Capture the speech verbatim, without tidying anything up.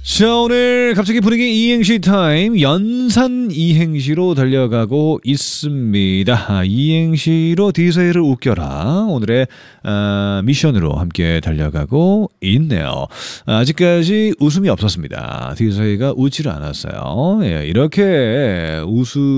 자, 오늘 갑자기 분위기 이행시 타임 연산 이행시로 달려가고 있습니다. 이행시로 디제이를 웃겨라. 오늘의 어, 미션으로 함께 달려가고 있네요. 아직까지 웃음이 없었습니다. 디제이가 웃지를 않았어요. 예, 이렇게 웃음